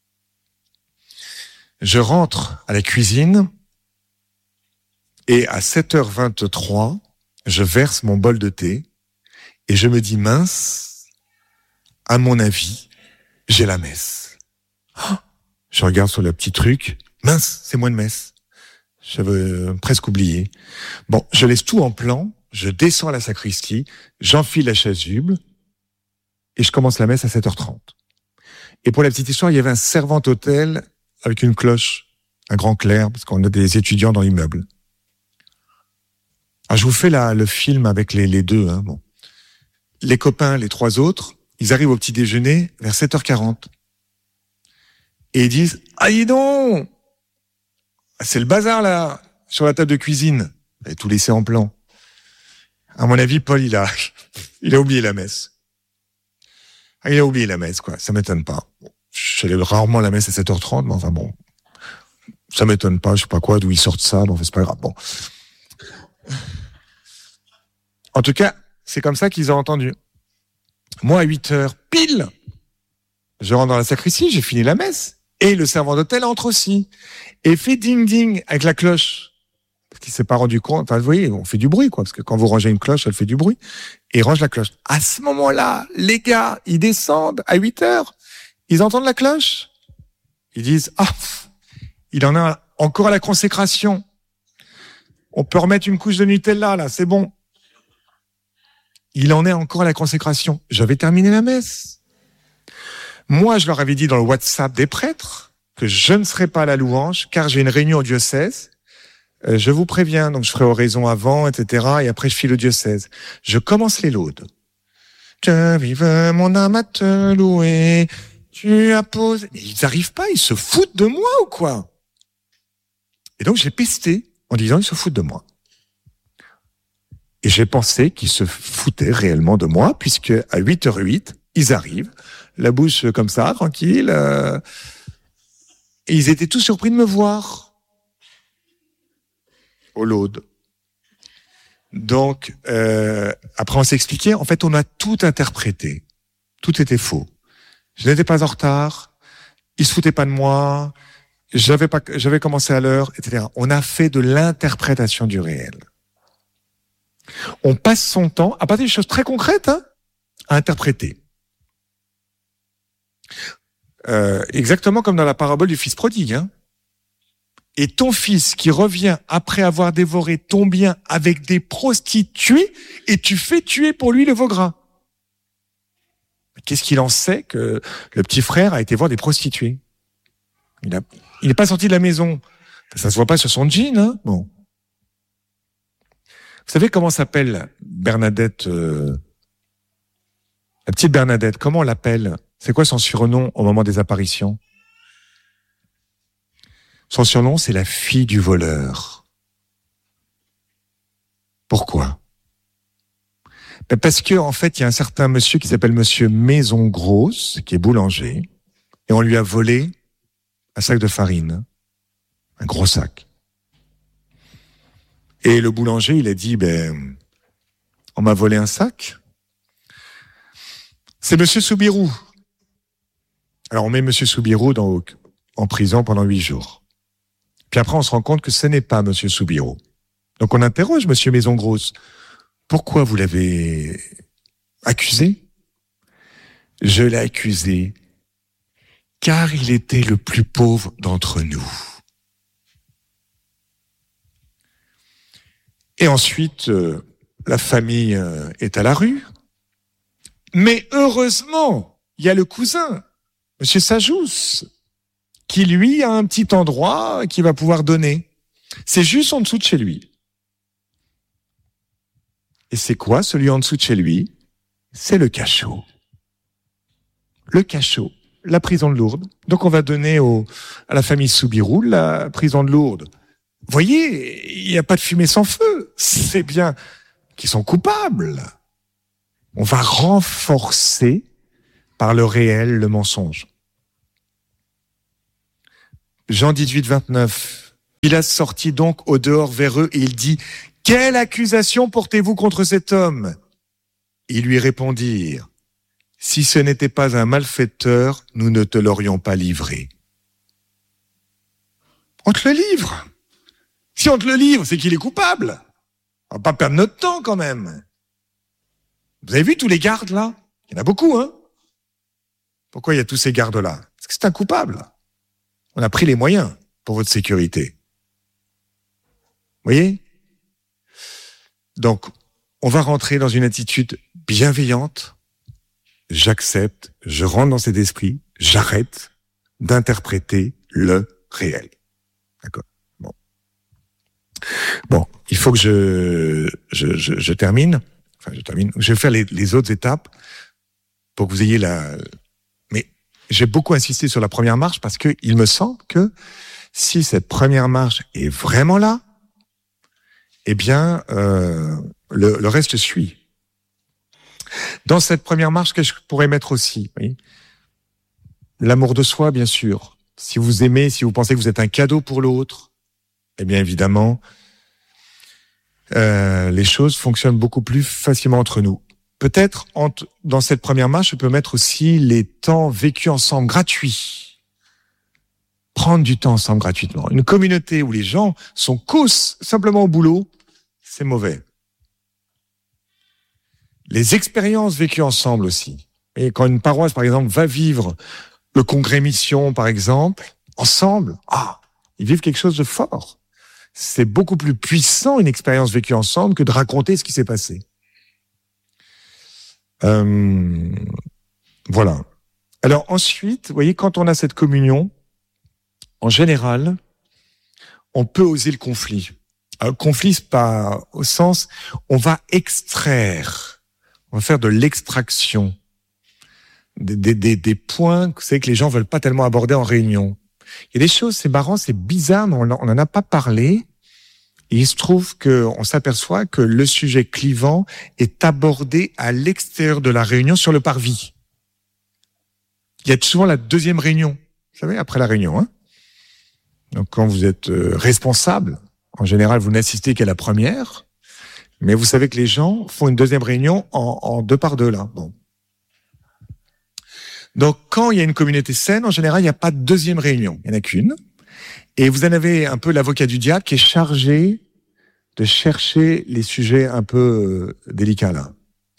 Je rentre à la cuisine et à 7h23, je verse mon bol de thé et je me dis, mince, à mon avis, j'ai la messe. Oh, je regarde sur le petit truc, mince, c'est moi de messe. J'avais presque oublié. Bon, je laisse tout en plan, je descends à la sacristie, j'enfile la chasuble et je commence la messe à 7h30. Et pour la petite histoire, il y avait un servant-autel avec une cloche, un grand clair, parce qu'on a des étudiants dans l'immeuble. Alors, je vous fais le film avec les deux. Hein, bon. Les copains, les 3 autres, ils arrivent au petit déjeuner vers 7h40. Et ils disent, ah, dis donc, c'est le bazar là, sur la table de cuisine. Vous avez tout laissé en plan. À mon avis, Paul, il a oublié la messe. Ah, il a oublié la messe, quoi. Ça m'étonne pas. Bon, je célèbre rarement la messe à 7h30, mais enfin bon, ça m'étonne pas. Je sais pas quoi, d'où ils sortent ça. Bon, c'est pas grave. Bon. En tout cas, c'est comme ça qu'ils ont entendu. Moi, à 8h, pile, je rentre dans la sacristie, j'ai fini la messe. Et le servant d'hôtel entre aussi. Et fait ding-ding avec la cloche. Parce qu'il s'est pas rendu compte. Enfin, vous voyez, on fait du bruit, quoi. Parce que quand vous rangez une cloche, elle fait du bruit. Et il range la cloche. À ce moment-là, les gars, ils descendent à 8h. Ils entendent la cloche. Ils disent, ah, il en a encore à la consécration. On peut remettre une couche de Nutella, là, c'est bon. Il en est encore à la consécration. J'avais terminé la messe. Moi, je leur avais dit dans le WhatsApp des prêtres que je ne serais pas à la louange, car j'ai une réunion au diocèse. Je vous préviens, donc je ferai oraison avant, etc. Et après, je file au diocèse. Je commence les laudes. Je vive mon âme à te louer. Tu apposes. Et ils n'arrivent pas, ils se foutent de moi ou quoi? Et donc, j'ai pesté en disant, ils se foutent de moi. Et j'ai pensé qu'ils se foutaient réellement de moi, puisque à 8h08, ils arrivent, la bouche comme ça, tranquille, et ils étaient tous surpris de me voir au laude. Donc, après on s'est expliqué, en fait on a tout interprété, tout était faux. Je n'étais pas en retard, ils se foutaient pas de moi, j'avais commencé à l'heure, etc. On a fait de l'interprétation du réel. On passe son temps, à partir des choses très concrètes, hein, à interpréter. Exactement comme dans la parabole du fils prodigue. Hein. Et ton fils qui revient après avoir dévoré ton bien avec des prostituées, et tu fais tuer pour lui le veau gras. Qu'est-ce qu'il en sait que le petit frère a été voir des prostituées? Il n'est pas sorti de la maison. Ça se voit pas sur son jean, hein. Bon. Vous savez comment s'appelle Bernadette, la petite Bernadette, comment on l'appelle? C'est quoi son surnom au moment des apparitions? Son surnom, c'est la fille du voleur. Pourquoi? Parce que, en fait, il y a un certain monsieur qui s'appelle monsieur Maison Grosse, qui est boulanger, et on lui a volé un sac de farine. Un gros sac. Et le boulanger, il a dit, on m'a volé un sac. C'est monsieur Soubirou. Alors, on met monsieur Soubirou en prison pendant 8 jours. Puis après, on se rend compte que ce n'est pas monsieur Soubirou. Donc, on interroge monsieur Maison Grosse. Pourquoi vous l'avez accusé? Je l'ai accusé car il était le plus pauvre d'entre nous. Et ensuite, la famille est à la rue. Mais heureusement, il y a le cousin, monsieur Sajous, qui lui a un petit endroit qu'il va pouvoir donner. C'est juste en dessous de chez lui. Et c'est quoi celui en dessous de chez lui? C'est le cachot. Le cachot, la prison de Lourdes. Donc on va donner à la famille Soubirou la prison de Lourdes. Vous voyez, il n'y a pas de fumée sans feu. C'est bien qu'ils sont coupables. On va renforcer par le réel le mensonge. Jean 18, 29. Pilate sortit donc au dehors vers eux et il dit « Quelle accusation portez-vous contre cet homme ?» Ils lui répondirent « Si ce n'était pas un malfaiteur, nous ne te l'aurions pas livré. » On te le livre. Si on te le livre, c'est qu'il est coupable. On va pas perdre notre temps quand même. Vous avez vu tous les gardes là? Il y en a beaucoup, hein? Pourquoi il y a tous ces gardes-là? Parce que c'est un coupable. On a pris les moyens pour votre sécurité. Vous voyez? Donc, on va rentrer dans une attitude bienveillante. J'accepte, je rentre dans cet esprit, j'arrête d'interpréter le réel. D'accord? Bon, il faut que je termine. Enfin, je termine. Je vais faire les autres étapes pour que vous ayez Mais j'ai beaucoup insisté sur la première marche parce que il me semble que si cette première marche est vraiment là, eh bien, le reste suit. Dans cette première marche, qu'est-ce que je pourrais mettre aussi? Oui, l'amour de soi, bien sûr. Si vous aimez, si vous pensez que vous êtes un cadeau pour l'autre, eh bien évidemment, les choses fonctionnent beaucoup plus facilement entre nous. Peut-être dans cette première marche, je peux mettre aussi les temps vécus ensemble gratuits. Prendre du temps ensemble gratuitement. Une communauté où les gens sont simplement au boulot, c'est mauvais. Les expériences vécues ensemble aussi. Et quand une paroisse, par exemple, va vivre le congrès mission, par exemple, ensemble, ils vivent quelque chose de fort. C'est beaucoup plus puissant, une expérience vécue ensemble, que de raconter ce qui s'est passé. Voilà. Alors ensuite, vous voyez, quand on a cette communion, en général, on peut oser le conflit. Alors, le conflit, c'est pas au sens, on va extraire, on va faire de l'extraction, des points que c'est que les gens veulent pas tellement aborder en réunion. Il y a des choses, c'est marrant, c'est bizarre, mais on n'en a pas parlé. Et il se trouve qu'on s'aperçoit que le sujet clivant est abordé à l'extérieur de la réunion sur le parvis. Il y a souvent la deuxième réunion, vous savez, après la réunion. Hein. Donc quand vous êtes responsable, en général, vous n'assistez qu'à la première, mais vous savez que les gens font une deuxième réunion en deux par deux, là. Bon. Donc quand il y a une communauté saine, en général, il n'y a pas de deuxième réunion, il n'y en a qu'une. Et vous en avez un peu l'avocat du diable qui est chargé de chercher les sujets un peu délicats là.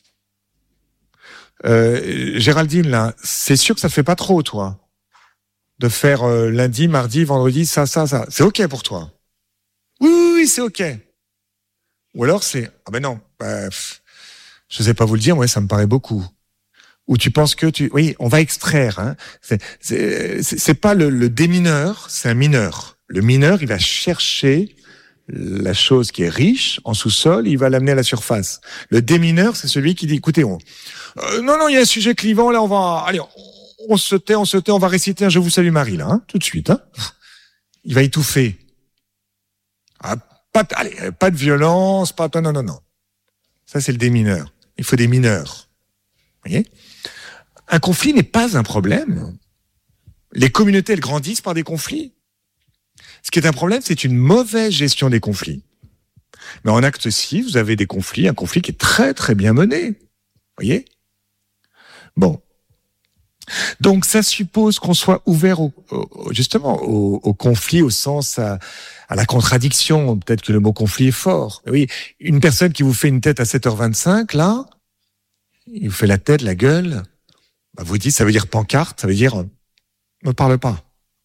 Géraldine, là, c'est sûr que ça te fait pas trop, toi, de faire lundi, mardi, vendredi, ça. C'est OK pour toi? Oui, c'est OK. Ou alors c'est, non, je sais pas vous le dire, ouais, ça me paraît beaucoup. Ou tu penses que oui, on va extraire, hein. C'est pas le démineur, c'est un mineur. Le mineur, il va chercher la chose qui est riche en sous-sol, il va l'amener à la surface. Le démineur, c'est celui qui dit, écoutez, non, il y a un sujet clivant, là, on se tait, on va réciter un Je vous salue Marie, là, hein, tout de suite, hein. Il va étouffer. Pas de violence, non. Ça, c'est le démineur. Il faut des mineurs. Vous voyez? Un conflit n'est pas un problème. Les communautés, elles grandissent par des conflits. Ce qui est un problème, c'est une mauvaise gestion des conflits. Mais en acte 6, vous avez des conflits, un conflit qui est très, très bien mené. Vous voyez? Bon. Donc, ça suppose qu'on soit ouvert justement au conflit, au sens à la contradiction. Peut-être que le mot conflit est fort. Mais oui, une personne qui vous fait une tête à 7h25, là, il vous fait la tête, la gueule, vous dites, ça veut dire pancarte, ça veut dire, ne parle pas.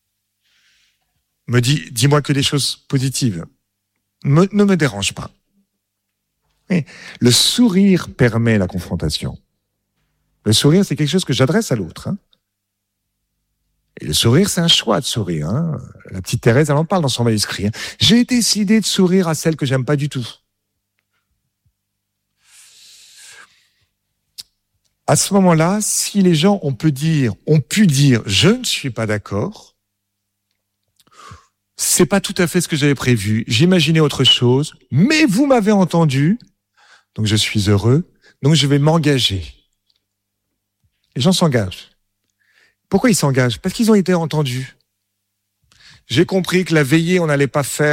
Dis-moi que des choses positives. Ne me dérange pas. Mais le sourire permet la confrontation. Le sourire, c'est quelque chose que j'adresse à l'autre. Hein. Et le sourire, c'est un choix de sourire. Hein. La petite Thérèse, elle en parle dans son manuscrit. Hein. J'ai décidé de sourire à celle que j'aime pas du tout. À ce moment-là, si les gens ont pu dire, je ne suis pas d'accord, c'est pas tout à fait ce que j'avais prévu, j'imaginais autre chose, mais vous m'avez entendu, donc je suis heureux. Donc, je vais m'engager. Les gens s'engagent. Pourquoi ils s'engagent? Parce qu'ils ont été entendus. J'ai compris que la veillée, on n'allait pas faire